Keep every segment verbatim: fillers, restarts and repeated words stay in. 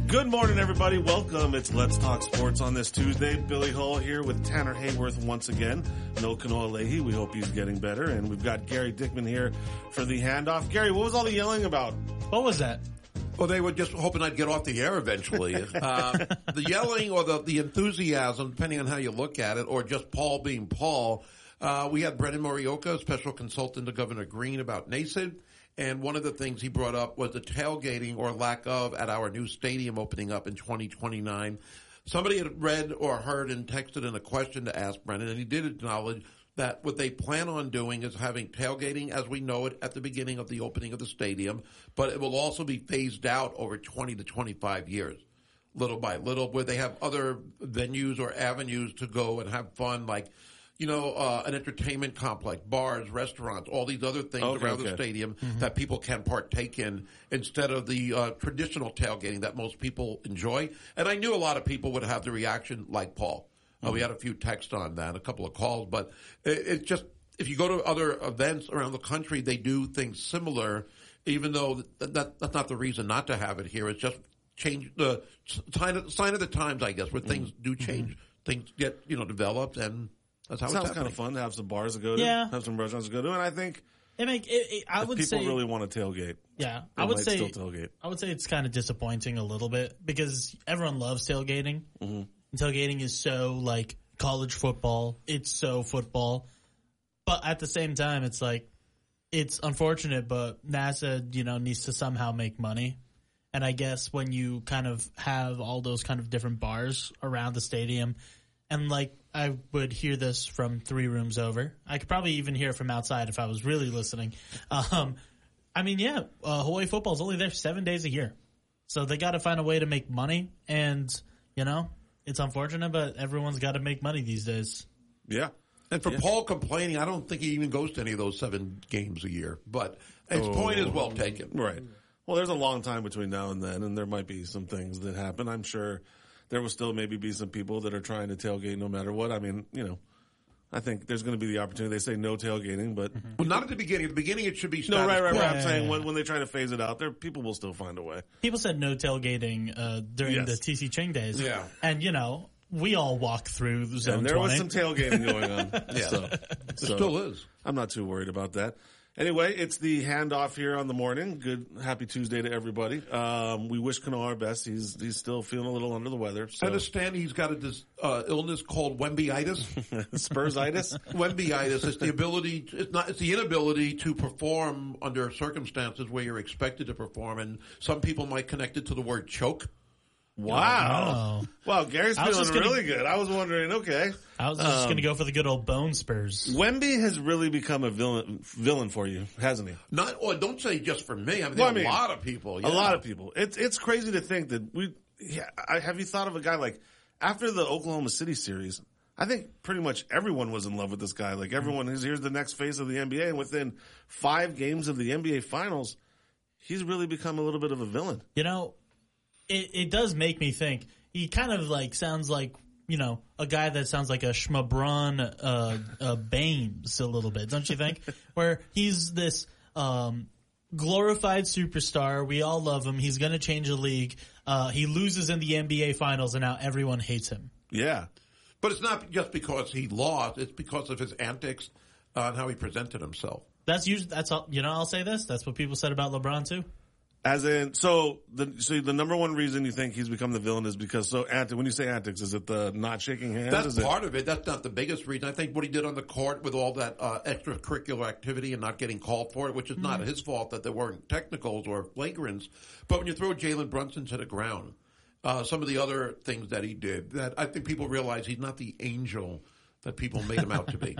Good morning, everybody. Welcome. It's Let's Talk Sports on this Tuesday. Billy Hull here with Tanner Hayworth once again. No Kanoa Leahy. We hope he's getting better. And we've got Gary Dickman here for the handoff. Gary, what was all the yelling about? What was that? Well, they were just hoping I'd get off the air eventually. uh, the yelling or the, the enthusiasm, depending on how you look at it, or just Paul being Paul. Uh, we had Brendan Morioka, special consultant to Governor Green, about NASID. And one of the things he brought up was the tailgating or lack of at our new stadium opening up in twenty twenty-nine. Somebody had read or heard and texted in a question to ask Brendan, and he did acknowledge that what they plan on doing is having tailgating as we know it at the beginning of the opening of the stadium, but it will also be phased out over twenty to twenty-five years, little by little, where they have other venues or avenues to go and have fun, like you know, uh, an entertainment complex, bars, restaurants, all these other things okay, around okay. the stadium mm-hmm. that people can partake in instead of the uh, traditional tailgating that most people enjoy. And I knew a lot of people would have the reaction like Paul. Mm-hmm. Uh, we had a few texts on that, a couple of calls, but it, it's just, if you go to other events around the country, they do things similar, even though that, that, that's not the reason not to have it here. It's just change the sign of, sign of the times, I guess, where things do change. Mm-hmm. Things get, you know, developed, and that's how it it's sounds happening. kind of fun to have some bars to go to, Yeah. have some restaurants to go to, and I think It make it, it, I if would people say really want to tailgate. Yeah, they I would might say still tailgate. I would say it's kind of disappointing a little bit because everyone loves tailgating. Mm-hmm. And tailgating is so like college football. It's so football, but at the same time, it's like it's unfortunate. But NASA, you know, needs to somehow make money. And I guess when you kind of have all those kind of different bars around the stadium, and like I would hear this from three rooms over. I could probably even hear it from outside if I was really listening. Um, I mean, yeah, uh, Hawaii football is only there seven days a year. So they got to find a way to make money. And, you know, it's unfortunate, but everyone's got to make money these days. Yeah. And for yeah. Paul complaining, I don't think he even goes to any of those seven games a year. But his oh, point is well taken. Right. Well, there's a long time between now and then, and there might be some things that happen. I'm sure there will still maybe be some people that are trying to tailgate no matter what. I mean, you know, I think there's going to be the opportunity. They say no tailgating, but mm-hmm. well, not at the beginning. At the beginning, it should be no, right, right, right. Yeah, I'm yeah, saying yeah. when when they try to phase it out, there people will still find a way. People said no tailgating uh, during Yes. the T C Ching days. Yeah. And, you know, we all walk through the zone And there twenty. was some tailgating going on. Yeah. So, There so still is. I'm not too worried about that. Anyway, it's the handoff here on the morning. Good, happy Tuesday to everybody. Um, we wish Kanoa our best. He's he's still feeling a little under the weather. So. I understand he's got a dis, uh, illness called Wembyitis. Spursitis. Wembyitis. It's the ability. It's not. It's the inability to perform under circumstances where you're expected to perform, and some people might connect it to the word choke. Wow. Oh. Wow, Gary's I was feeling just gonna- really good. I was wondering, okay. I was just Um, going to go for the good old bone spurs. Wemby has really become a villain villain for you, hasn't he? Not. Or don't say just for me. I mean, Well, there I are mean, a lot of people. A yeah. lot of people. It's it's crazy to think that we. Yeah, I, have you thought of a guy like after the Oklahoma City series? I think pretty much everyone was in love with this guy. Like everyone is here's the next face of the N B A, and within five games of the N B A Finals, he's really become a little bit of a villain. You know, it, it does make me think. He kind of like sounds like, you know, a guy that sounds like a Schmabron uh, uh, Baines a little bit, don't you think? Where he's this um, glorified superstar. We all love him. He's going to change the league. Uh, he loses in the N B A Finals, and now everyone hates him. Yeah. But it's not just because he lost. It's because of his antics uh, and how he presented himself. That's usually that's all. You know, I'll say this. That's what people said about LeBron too. As in, so the so the number one reason you think he's become the villain is because so antics. When you say antics, is it the not shaking hands? That's is part it? of it. That's not the biggest reason. I think what he did on the court with all that uh, extracurricular activity and not getting called for it, which is mm-hmm. not his fault that there weren't technicals or flagrants. But when you throw Jalen Brunson to the ground, uh, some of the other things that he did, that I think people realize he's not the angel that people made him out to be.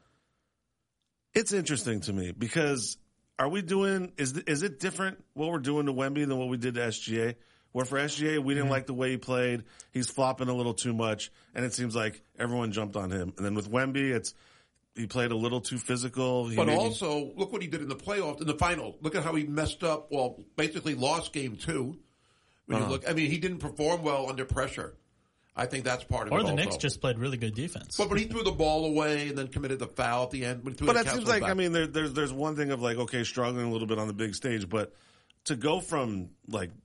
It's interesting to me because are we doing is is it different what we're doing to Wemby than what we did to S G A? Where for S G A we didn't mm-hmm. like the way he played, he's flopping a little too much, and it seems like everyone jumped on him. And then with Wemby, it's he played a little too physical. He but maybe, also, look what he did in the playoffs, in the finals. Look at how he messed up. Well, basically lost game two. When uh-huh. you look, I mean, he didn't perform well under pressure. I think that's part of or it. Or the also. Knicks just played really good defense. But when he threw the ball away and then committed the foul at the end. When he threw but the that seems Cavs like back. I mean, there, there's there's one thing of like okay, struggling a little bit on the big stage, but to go from like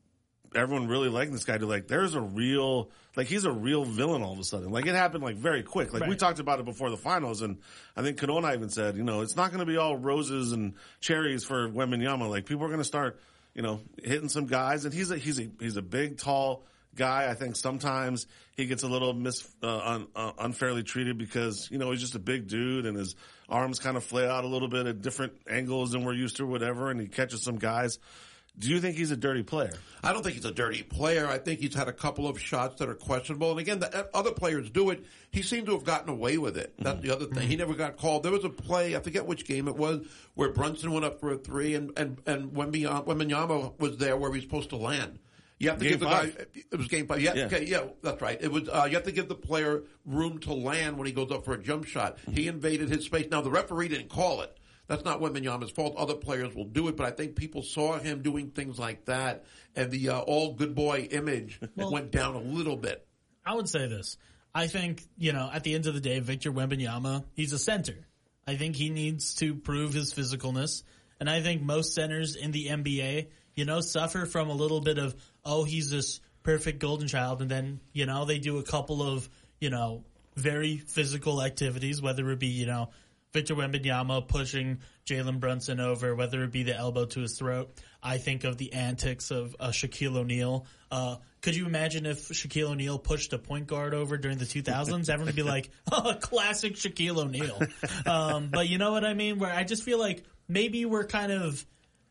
everyone really liking this guy to like, there's a real, like he's a real villain all of a sudden. Like it happened like very quick. Like Right. we talked about it before the finals, and I think Corona even said, you know, it's not going to be all roses and cherries for Wembanyama. Like people are going to start, you know, hitting some guys, and he's a, he's a, he's a big, tall guy. I think sometimes he gets a little mis, uh, un, uh, unfairly treated because, you know, he's just a big dude and his arms kind of flay out a little bit at different angles than we're used to or whatever, and he catches some guys. Do you think he's a dirty player? I don't think he's a dirty player. I think he's had a couple of shots that are questionable. And again, the other players do it. He seemed to have gotten away with it. That's mm-hmm. the other thing. He never got called. There was a play, I forget which game it was, where Brunson went up for a three and, and, and Wembanyama was there where he was supposed to land. You have to game give the five. guy, it was game five. Yeah, yeah. Okay, yeah, that's right. It was, uh, you have to give the player room to land when he goes up for a jump shot. Mm-hmm. He invaded his space. Now, the referee didn't call it. That's not Wembanyama's fault. Other players will do it, but I think people saw him doing things like that, and the uh, all good boy image well, went down a little bit. I would say this. I think, you know, at the end of the day, Victor Wembanyama, he's a center. I think he needs to prove his physicalness, and I think most centers in the N B A, you know, suffer from a little bit of, oh, he's this perfect golden child, and then, you know, they do a couple of, you know, very physical activities, whether it be, you know, Victor Wembanyama pushing Jalen Brunson over, whether it be the elbow to his throat. I think of the antics of uh, Shaquille O'Neal. Uh, could you imagine if Shaquille O'Neal pushed a point guard over during the two thousands? Everyone would be like, oh, classic Shaquille O'Neal. Um, but you know what I mean? Where I just feel like maybe we're kind of,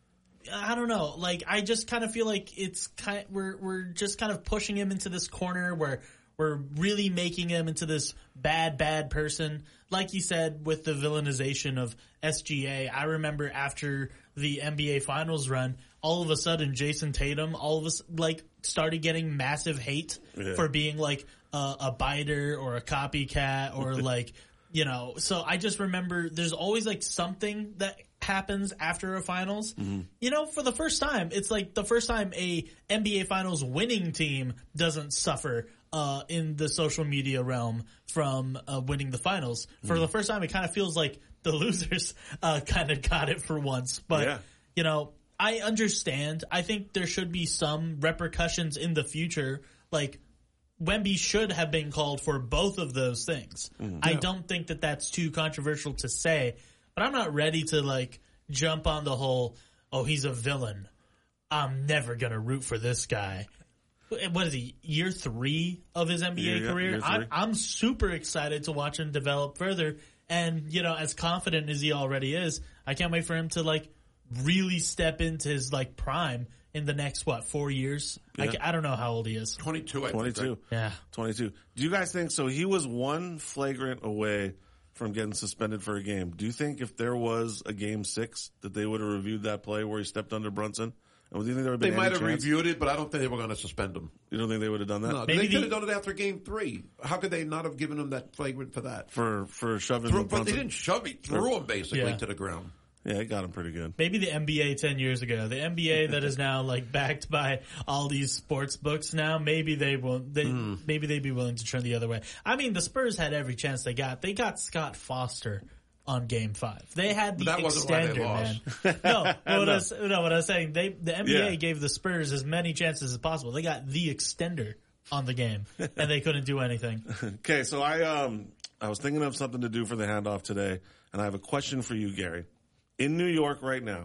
I don't know, like I just kind of feel like it's kind, we're we're just kind of pushing him into this corner where we're really making him into this bad, bad person. Like you said, with the villainization of S G A, I remember after the N B A Finals run, all of a sudden Jason Tatum, all of us like started getting massive hate yeah. for being like a, a biter or a copycat or like, you know. So I just remember there's always like something that happens after a finals. Mm-hmm. You know, for the first time, it's like the first time a N B A Finals winning team doesn't suffer Uh, in the social media realm from uh, winning the finals. For mm. the first time, it kind of feels like the losers uh, kind of got it for once. But, yeah. you know, I understand. I think there should be some repercussions in the future. Like, Wemby should have been called for both of those things. Mm. I yeah. don't think that that's too controversial to say. But I'm not ready to, like, jump on the whole, oh, he's a villain. I'm never going to root for this guy. What is he, year three of his N B A yeah, career? Yeah, I'm, I'm super excited to watch him develop further. And, you know, as confident as he already is, I can't wait for him to, like, really step into his, like, prime in the next, what, four years? Yeah. I, I don't know how old he is. twenty-two, I twenty-two. think. Yeah. twenty-two. Do you guys think, so he was one flagrant away from getting suspended for a game. Do you think if there was a game six that they would have reviewed that play where he stepped under Brunson? Do you think there would have been They might have chance? reviewed it, but I don't think they were going to suspend him. You don't think they would have done that? No, Maybe they could the, have done it after game three. How could they not have given him that flagrant for that? For for shoving Threw, him. But they didn't shove him. Threw him basically yeah. to the ground. Yeah, it got him pretty good. Maybe the N B A ten years ago. The N B A that is now like backed by all these sports books now, maybe they won't, they, mm. maybe they'd be willing to turn the other way. I mean, the Spurs had every chance they got. They got Scott Foster on game five. They had the that extender, man. No, what no. I was, no, what I was saying, they, the N B A yeah. gave the Spurs as many chances as possible. They got the extender on the game, and they couldn't do anything. Okay, so I, um, I was thinking of something to do for the handoff today, and I have a question for you, Gary. In New York right now,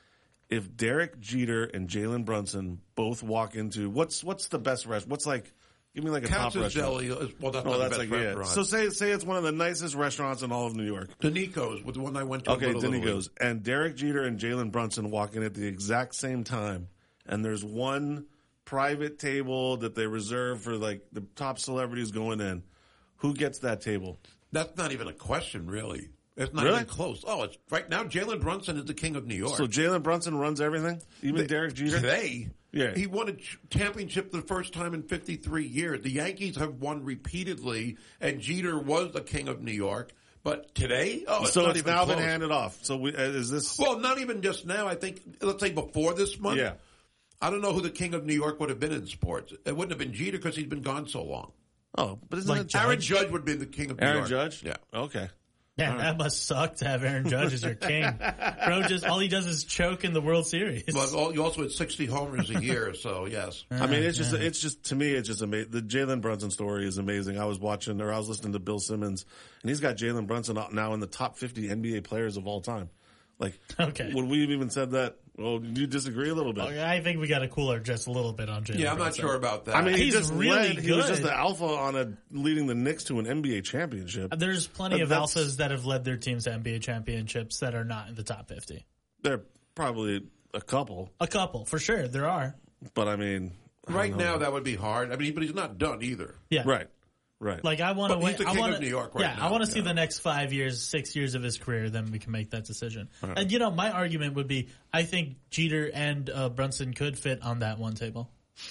if Derek Jeter and Jalen Brunson both walk into, what's, what's the best restaurant? What's like, give me like a Katz's top restaurant. Deli is, well, that's oh, not that's the best like, restaurant. Yeah. So say, say it's one of the nicest restaurants in all of New York. Danico's was the one I went to. Okay, Danico's. And Derek Jeter and Jalen Brunson walk in at the exact same time. And there's one private table that they reserve for like the top celebrities going in. Who gets that table? That's not even a question, really. It's not really? even close. Oh, it's right now. Jalen Brunson is the king of New York. So Jalen Brunson runs everything, even they, Derek Jeter. Today, yeah, he won a championship the first time in fifty-three years. The Yankees have won repeatedly, and Jeter was the king of New York. But today, oh, it's so not it's even now close. been handed off. So we, uh, is this? Well, not even just now. I think let's say before this month. Yeah, I don't know who the king of New York would have been in sports. It wouldn't have been Jeter because he's been gone so long. Oh, but isn't like it Aaron Judge would have been the king of New Aaron York? Judge? Yeah. Okay. Man, All right. that must suck to have Aaron Judge as your king. Bro, just all he does is choke in the World Series. But all- you also had sixty homers a year, so yes. I mean, it's just, it's just, to me, it's just amazing. The Jalen Brunson story is amazing. I was watching, or I was listening to Bill Simmons, and he's got Jalen Brunson now in the top fifty N B A players of all time. Like, Okay. would we have even said that? Well, do you disagree a little bit? Okay, I think we got to cool our jets a little bit on Jalen Yeah, I'm not Brunson. sure about that. I mean, he He's just really led, he was just good. the alpha on a leading the Knicks to an N B A championship. There's plenty But of that's- alphas that have led their teams to N B A championships that are not in the top fifty. There are probably a couple, A couple, for sure. There are. but I mean, I right don't know. now, that would be hard. I mean, but he's not done either. Yeah. right, right. Like, I want to But win. he's the I king wanna, of New York right yeah, now. I want to see Yeah. the next five years, six years of his career, then we can make that decision. And, you know, my argument would be I think Jeter and uh, Brunson could fit on that one table.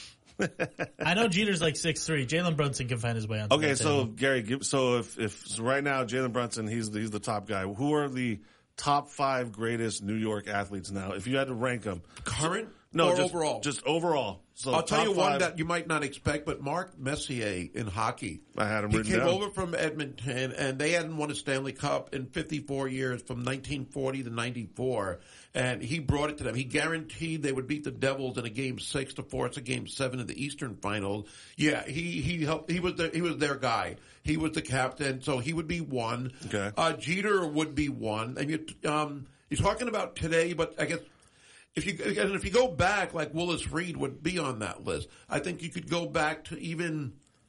I know Jeter's like six three. Jalen Brunson can find his way on Okay, that so table. Gary, give, so if if so right now Jalen Brunson, he's the, he's the top guy. Who are the top five greatest New York athletes now? If you had to rank them, Current no, or just, overall? just overall. So I'll tell top you one five- that you might not expect, but Mark Messier in hockey. I had him He written came down. over from Edmonton, and they hadn't won a Stanley Cup in fifty-four years, from nineteen forty to ninety-four. And he brought it to them. He guaranteed they would beat the Devils in a game six to force a game seven in the Eastern Finals. Yeah, he he helped. He was the, he was their guy. He was the captain, so he would be one. Okay. Uh, Jeter would be one, and you um, you're talking about today, but I guess. If you and if you go back, like Willis Reed would be on that list. I think you could go back to even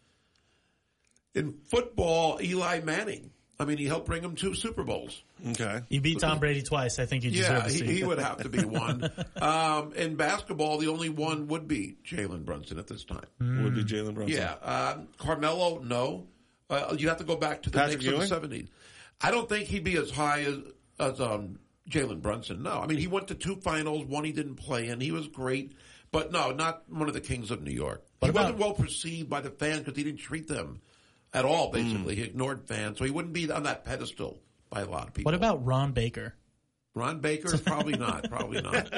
in football, Eli Manning. I mean, he helped bring him two Super Bowls. Okay, You beat Tom Brady twice. I think you deserve Yeah, a he, seat. he would have to be one. um, in basketball, the only one would be Jalen Brunson at this time. would be Jalen Brunson. Yeah, um, Carmelo, no. Uh, you have to go back to the Patrick Knicks of the Ewing? seventies. I don't think he'd be as high as as um, Jalen Brunson. No, I mean he went to two finals, one he didn't play in. He was great, but no, not one of the kings of New York. What he about- wasn't well perceived by the fans because he didn't treat them at all. Basically, Mm. he ignored fans, so he wouldn't be on that pedestal by a lot of people. What about Ron Baker? Ron Baker? Probably not. Probably not.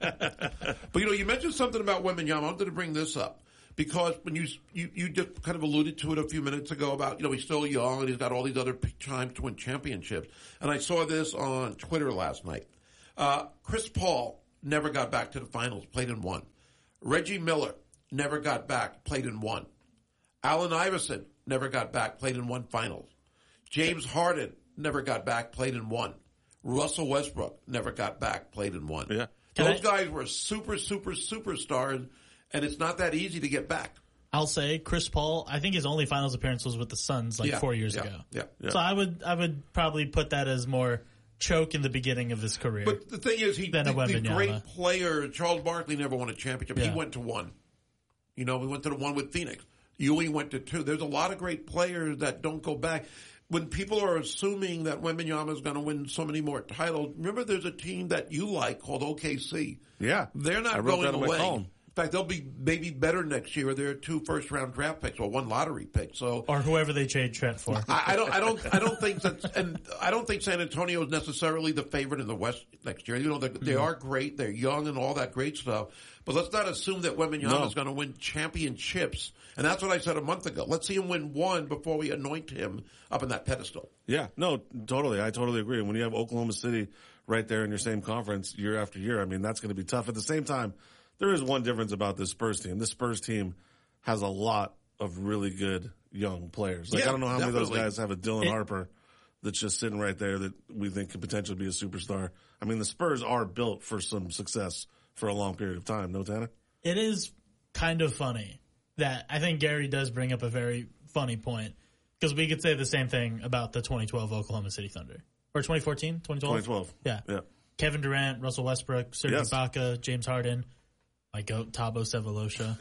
But you know, you mentioned something about Wembanyama. I wanted to bring this up because when you you you just kind of alluded to it a few minutes ago about, you know, he's still young and he's got all these other p- times to win championships. And I saw this on Twitter last night. Uh, Chris Paul never got back to the finals, played in one. Reggie Miller never got back, played in one. Allen Iverson never got back, played in one finals. James Harden never got back, played in one. Russell Westbrook never got back, played in one. Yeah. Can Those I- guys were super, super, superstars, and it's not that easy to get back. I'll say Chris Paul. I think his only finals appearance was with the Suns like Yeah, four years yeah, ago. yeah. Yeah. So I would I would probably put that as more choke in the beginning of his career. But the thing is, he Than the, a the Wembanyama. great player, Charles Barkley never won a championship. Yeah. He went to one. You know, we went to the one with Phoenix. Ewing went to two. There's a lot of great players that don't go back. When people are assuming that Wembanyama is going to win so many more titles, remember there's a team that you like called O K C. Yeah. They're not I wrote going that in my away. column. In fact, they'll be maybe better next year. They're two first round draft picks or one lottery pick. So or whoever they trade Trent for. I, I don't, I don't, I don't think that, and I don't think San Antonio is necessarily the favorite in the West next year. You know, they, they are great, they're young, and all that great stuff. But let's not assume that Wembanyama No. is going to win championships. And that's what I said a month ago. Let's see him win one before we anoint him up in that pedestal. Yeah, no, totally. I totally agree. When you have Oklahoma City right there in your same conference year after year, I mean, that's going to be tough. At the same time, there is one difference about this Spurs team. This Spurs team has a lot of really good young players. Like, Yeah, I don't know how many of definitely. those guys have a Dylan It- Harper that's just sitting right there that we think could potentially be a superstar. I mean, the Spurs are built for some success for a long period of time. No, Tanner? It is kind of funny that I think Gary does bring up a very funny point because we could say the same thing about the twenty twelve Oklahoma City Thunder or twenty fourteen, twenty twelve. twenty twelve. Yeah. Yeah. Kevin Durant, Russell Westbrook, Serge Yes. Ibaka, James Harden, my goat Tabo Sevolosha.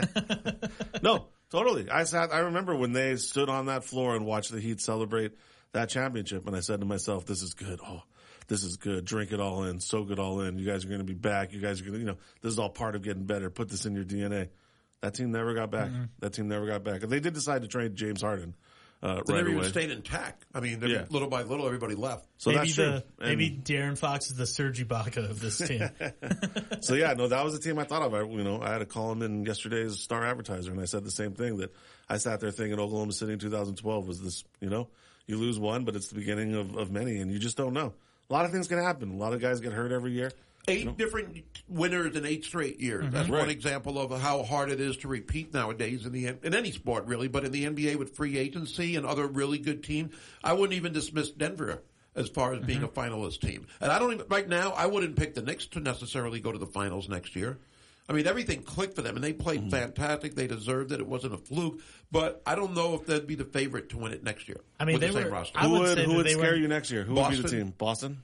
No, totally. I sat, I remember when they stood on that floor and watched the Heat celebrate that championship, and I said to myself, this is good. Oh, this is good. Drink it all in. Soak it all in. You guys are going to be back. You guys are going to, you know, this is all part of getting better. Put this in your D N A. That team never got back. Mm-hmm. That team never got back. They did decide to trade James Harden uh, They right never away. even stayed intact. I mean, they're- Yeah. little by little, everybody left. So maybe that's true. the And- maybe De'Aaron Fox is the Serge Ibaka of this team. So yeah, no, that was the team I thought of. I, you know, I had a column in yesterday's Star Advertiser, and I said the same thing, that I sat there thinking Oklahoma City in two thousand twelve was this, you know, You lose one, but it's the beginning of, of many, and you just don't know. A lot of things can happen. A lot of guys get hurt every year. Eight you know? different winners in eight straight years. Mm-hmm. That's right. One example of how hard it is to repeat nowadays in the in any sport, really. But in the N B A with free agency and other really good teams, I wouldn't even dismiss Denver as far as being mm-hmm. a finalist team. And I don't even right now. I wouldn't pick the Knicks to necessarily go to the finals next year. I mean, everything clicked for them, and they played mm-hmm. fantastic. They deserved it. It wasn't a fluke. But I don't know if they'd be the favorite to win it next year. I mean, with they the same were, roster. I who would, would, who would scare were, you next year? Who Boston. would be the team? Boston?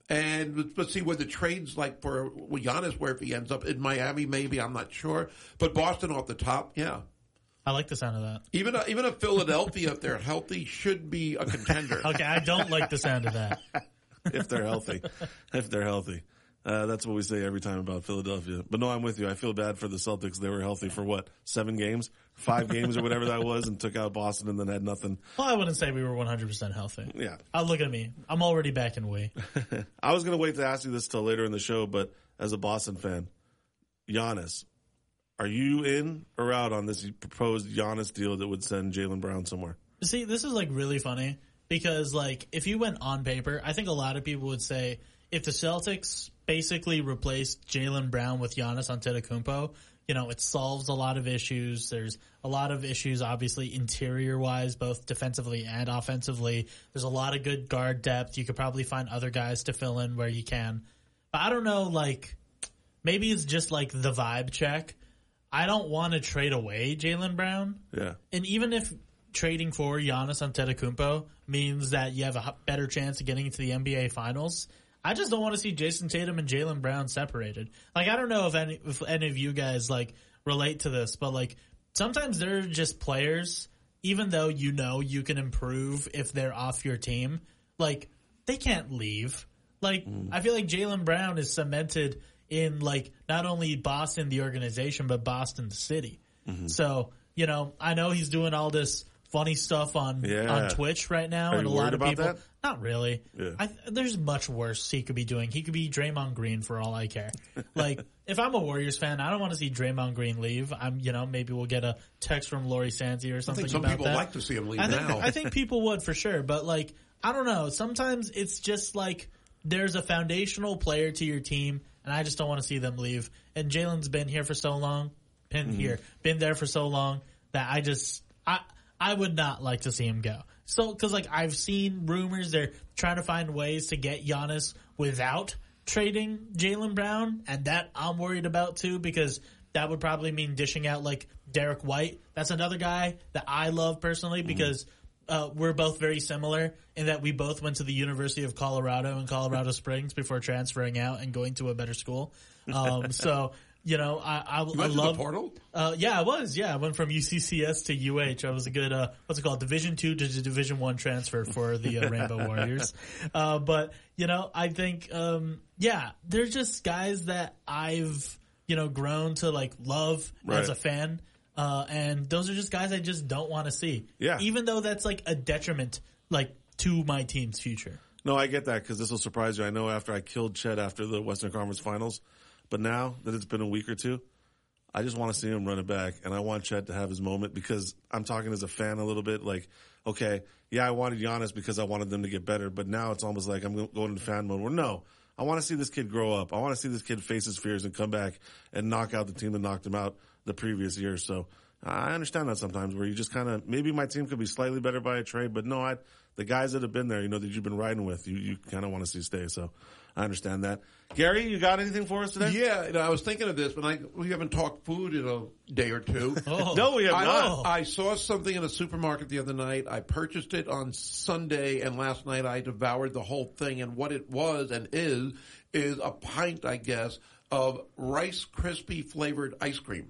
And let's see where the trades like for Giannis, where if he ends up in Miami, maybe, I'm not sure. But Boston off the top, yeah. I like the sound of that. Even a, even a Philadelphia, if they're healthy, should be a contender. Okay, I don't like the sound of that. If they're healthy. If they're healthy. Uh, that's what we say every time about Philadelphia. But no, I'm with you. I feel bad for the Celtics. They were healthy for what? Seven games? Five games or whatever that was, and took out Boston and then had nothing. Well, I wouldn't say we were one hundred percent healthy. Yeah. Oh, look at me. I'm already back in Wii. I was going to wait to ask you this till later in the show, but as a Boston fan, Giannis, are you in or out on this proposed Giannis deal that would send Jaylen Brown somewhere? See, this is like really funny because like if you went on paper, I think a lot of people would say if the Celtics basically replaced Jaylen Brown with Giannis Antetokounmpo, you know, it solves a lot of issues. There's a lot of issues, obviously, interior-wise, both defensively and offensively. There's a lot of good guard depth. You could probably find other guys to fill in where you can. But I don't know, like, maybe it's just like the vibe check. I don't want to trade away Jaylen Brown. Yeah. And even if trading for Giannis Antetokounmpo means that you have a better chance of getting into the N B A Finals, I just don't want to see Jason Tatum and Jaylen Brown separated. Like, I don't know if any, if any of you guys, like, relate to this, but, like, sometimes they're just players, even though you know you can improve if they're off your team, like, they can't leave. Like, mm. I feel like Jaylen Brown is cemented in, like, not only Boston, the organization, but Boston, the city. Mm-hmm. So, you know, I know he's doing all this funny stuff on yeah. on Twitch right now, Are and a you lot of about people. That? Not really. Yeah. I, there's much worse he could be doing. He could be Draymond Green for all I care. Like, if I'm a Warriors fan, I don't want to see Draymond Green leave. I'm, you know, maybe we'll get a text from Lori Santi or something. I think some about people that. like to see him leave I think, now. I think people would for sure, but like, I don't know. Sometimes it's just like there's a foundational player to your team, and I just don't want to see them leave. And Jaylen's been here for so long, been mm-hmm. here, been there for so long that I just I. I would not like to see him go. So, cause like I've seen rumors they're trying to find ways to get Giannis without trading Jaylen Brown, and that I'm worried about too because that would probably mean dishing out like Derek White. That's another guy that I love personally because uh, we're both very similar in that we both went to the University of Colorado in Colorado Springs before transferring out and going to a better school. Um, so. You know, I I, you I love. The portal? Uh, yeah, I was. Yeah, I went from U C C S to U H. I was a good uh, what's it called, Division Two to Division One transfer for the uh, Rainbow Warriors. Uh, but you know, I think um, yeah, they're just guys that I've you know grown to like love right. as a fan, uh, and those are just guys I just don't want to see. Yeah, even though that's like a detriment like to my team's future. No, I get that because this will surprise you. I know after I killed Chet after the Western Conference Finals. But now that it's been a week or two, I just want to see him run it back, and I want Chet to have his moment because I'm talking as a fan a little bit. Like, okay, yeah, I wanted Giannis because I wanted them to get better, but now it's almost like I'm going into fan mode where no, I want to see this kid grow up. I want to see this kid face his fears and come back and knock out the team that knocked him out the previous year. So I understand that sometimes where you just kind of maybe my team could be slightly better by a trade, but no, I the guys that have been there, you know, that you've been riding with, you you kind of want to see stay. So. I understand that. Gary, you got anything for us today? Yeah, you know, I was thinking of this, but I, we haven't talked food in a day or two. Oh. No, we have I, not. I saw something in a supermarket the other night. I purchased it on Sunday, and last night I devoured the whole thing. And what it was and is, is a pint, I guess, of Rice Krispie flavored ice cream.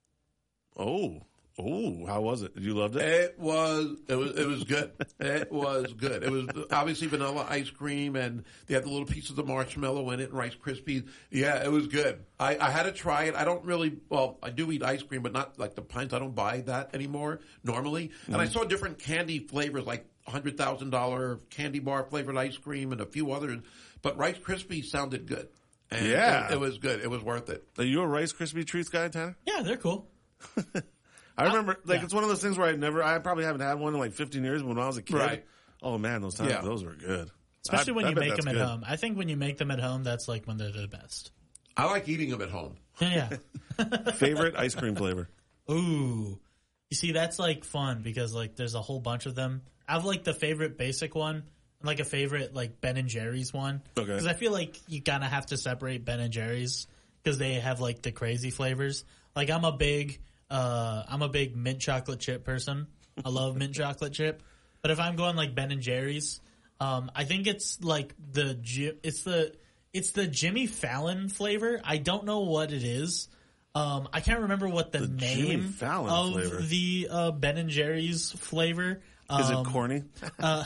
Oh. Oh, how was it? You loved it? It was, it was, it was good. It was good. It was obviously vanilla ice cream, and they had the little pieces of marshmallow in it and Rice Krispies. Yeah, it was good. I, I had to try it. I don't really, well, I do eat ice cream, but not like the pints. I don't buy that anymore normally. Mm-hmm. And I saw different candy flavors, like one hundred thousand dollars candy bar flavored ice cream and a few others. But Rice Krispies sounded good. And yeah. It, it was good. It was worth it. Are you a Rice Krispie treats guy, Tanner? Yeah, they're cool. I remember, like, yeah. it's one of those things where I never, I probably haven't had one in like fifteen years, but when I was a kid, right. Oh man, those times, Yeah. those were good. Especially I- when I you bet make that's them at good. home. I think when you make them at home, that's like when they're the best. I like eating them at home. Yeah. Favorite ice cream flavor? Ooh. You see, that's like fun because like there's a whole bunch of them. I have like the favorite basic one, and like a favorite like Ben and Jerry's one. Okay. Because I feel like you kind of have to separate Ben and Jerry's because they have like the crazy flavors. Like I'm a big, uh, I'm a big mint chocolate chip person. I love mint chocolate chip. But if I'm going like Ben and Jerry's, um, I think it's like the Ji- it's the it's the Jimmy Fallon flavor. I don't know what it is. Um, I can't remember what the, The Jimmy name Fallon of flavor. the uh, Ben and Jerry's flavor. Um, Is it corny? um,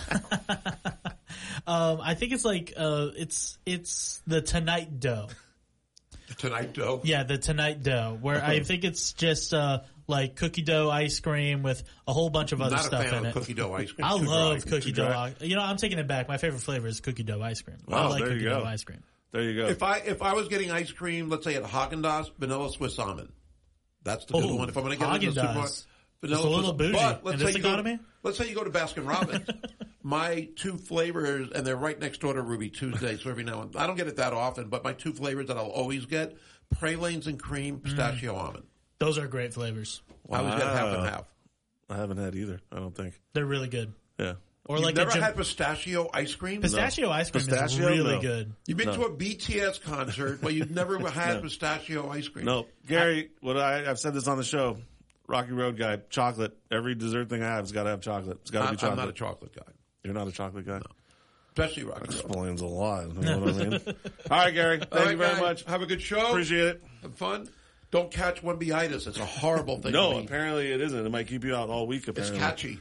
I think it's like uh, it's it's the Tonight Dough. Tonight dough. Yeah, the Tonight Dough, where I think it's just uh, like cookie dough ice cream with a whole bunch of other Not a stuff fan in of it. cookie dough ice cream. I Too love dry. cookie Too dough. dry? You know, I'm taking it back. My favorite flavor is cookie dough ice cream. I Wow, like there you cookie go. dough ice cream. There you go. If I if I was getting ice cream, let's say at Haagen-Dazs, vanilla Swiss almond. That's the good Oh, one. If I'm going to get it in the Haagen-Dazs. supermarket, vanilla It's a little Swiss- bougie But let's in say this you go, economy. let's say you go to Baskin Robbins. My two flavors, and they're right next door to Ruby Tuesday, so every now and I don't get it that often, but my two flavors that I'll always get, pralines and cream, pistachio almond. Those are great flavors. I always get half and Wow. half. I haven't had either. I don't think. They're really good. Yeah. Or You've like never a Jim- had pistachio ice cream? pistachio ice cream Pistachio? is really No. good. You've been No. to a B T S concert, but you've never had pistachio ice cream. No, Gary. What I, I've said this on the show. Rocky Road guy. Chocolate. Every dessert thing I have has got to have chocolate. It's got to I, be chocolate. I'm not a chocolate guy, You're not a chocolate guy. especially Rocky Road. Explains a lot. You know what I mean? All right, Gary. Thank All right, you very guys, much. Have a good show. Appreciate it. Have fun. Don't catch Wembyitis. It's a horrible thing. No, to eat. apparently it isn't. It might keep you out all week. It's Apparently, catchy.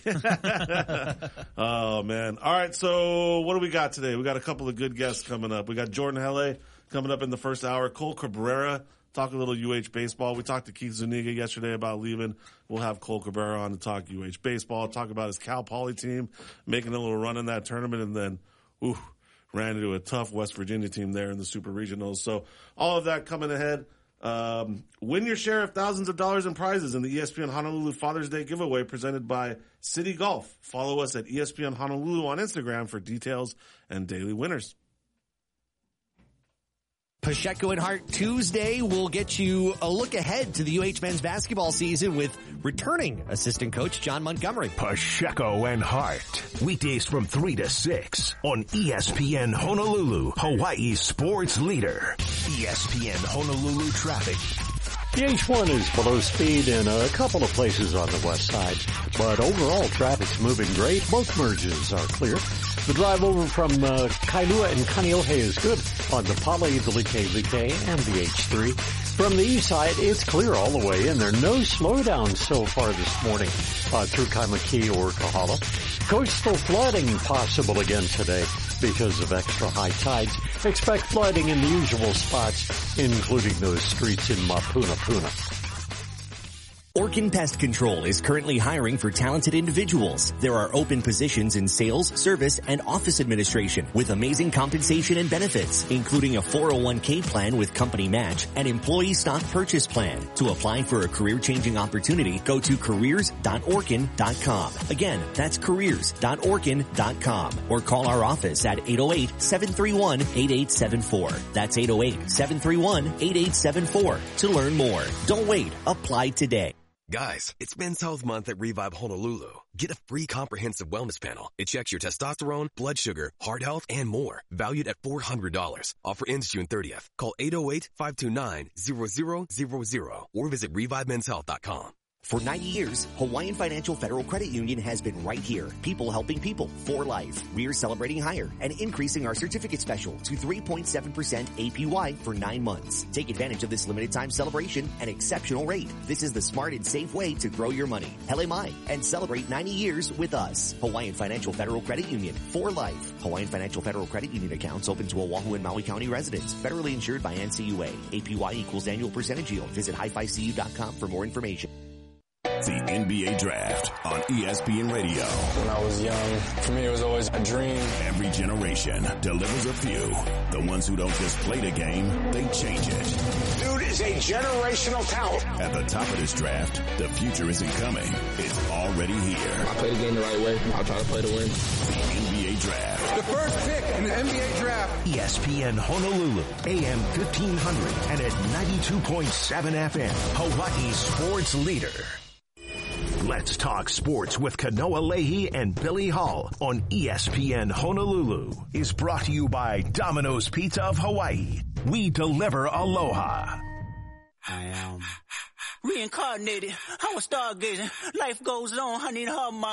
Oh man! All right, so what do we got today? We got a couple of good guests coming up. We got Jordan Hele coming up in the first hour. Cole Cabrera, talk a little U H baseball. We talked to Keith Zuniga yesterday about leaving. We'll have Cole Cabrera on to talk U H baseball. Talk about his Cal Poly team making a little run in that tournament, and then, ooh, ran into a tough West Virginia team there in the Super Regionals. So all of that coming ahead. Um, win your share of thousands of dollars in prizes in the E S P N Honolulu Father's Day giveaway presented by City Golf. Follow us at E S P N Honolulu on Instagram for details and daily winners. Pacheco and Hart Tuesday will get you a look ahead to the U H men's basketball season with returning assistant coach John Montgomery. Pacheco and Hart. Weekdays from three to six on E S P N Honolulu, Hawaii's sports leader. E S P N Honolulu traffic. The H one is below speed in a couple of places on the west side, but overall traffic's moving great. Both merges are clear. The drive over from uh, Kailua and Kaneohe is good on the Pali, the Like Like, and the H three. From the east side, it's clear all the way in there. No slowdown so far this morning uh, through Kaimaki or Kahala. Coastal flooding possible again today because of extra high tides. Expect flooding in the usual spots, including those streets in Mapuna Puna. Orkin Pest Control is currently hiring for talented individuals. There are open positions in sales, service, and office administration with amazing compensation and benefits, including a four oh one k plan with company match and employee stock purchase plan. To apply for a career-changing opportunity, go to careers dot orkin dot com. Again, that's careers dot orkin dot com or call our office at eight oh eight, seven three one, eight eight seven four. That's eight oh eight, seven three one, eight eight seven four to learn more. Don't wait. Apply today. Guys, it's Men's Health Month at Revive Honolulu. Get a free comprehensive wellness panel. It checks your testosterone, blood sugar, heart health, and more. Valued at four hundred dollars. Offer ends June thirtieth. Call eight oh eight, five two nine, zero zero zero zero or visit revive men's health dot com. For ninety years, Hawaiian Financial Federal Credit Union has been right here. People helping people for life. We're celebrating higher and increasing our certificate special to three point seven percent A P Y for nine months. Take advantage of this limited time celebration and exceptional rate. This is the smart and safe way to grow your money. Hele mai and celebrate ninety years with us. Hawaiian Financial Federal Credit Union for life. Hawaiian Financial Federal Credit Union accounts open to Oahu and Maui County residents. Federally insured by N C U A. A P Y equals annual percentage yield. Visit hi fi c u dot com for more information. The N B A Draft on E S P N Radio. When I was young, for me it was always a dream. Every generation delivers a few. The ones who don't just play the game, they change it. Dude, is a generational talent. At the top of this draft, the future isn't coming. It's already here. I play the game the right way. I'll try to play to win. The N B A Draft. The first pick in the N B A Draft. E S P N Honolulu, A M fifteen hundred and at ninety-two point seven F M, Hawaii's sports leader. Let's talk sports with Kanoa Leahy and Billy Hall on E S P N Honolulu is brought to you by Domino's Pizza of Hawaii. We deliver aloha. I am reincarnated. I was stargazing. Life goes on. I need her, my